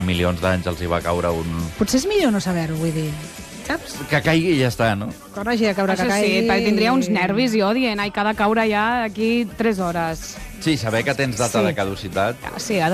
milions d'anys els hi va caure un... Potser és millor no saber-ho, vull dir. Saps? Que caigui i ja està, no? Quan hagi de caure, Això que caigui... sí, perquè tindria uns nervis, jo, dient, ai, que ha de caure ja d'aquí 3 hores. Sí, saber que tens data Sí. de caducitat. Sí,